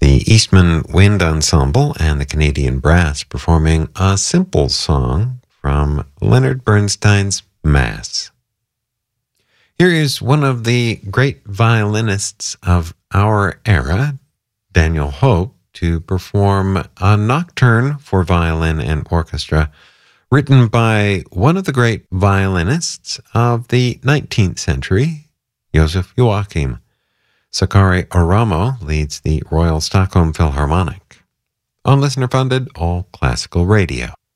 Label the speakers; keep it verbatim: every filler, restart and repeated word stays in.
Speaker 1: the Eastman Wind Ensemble and the Canadian Brass performing a simple song from Leonard Bernstein's Mass. Here is one of the great violinists of our era, Daniel Hope, to perform a nocturne for violin and orchestra written by one of the great violinists of the nineteenth century, Joseph Joachim. Sakari Oramo leads the Royal Stockholm Philharmonic on listener-funded All Classical Radio.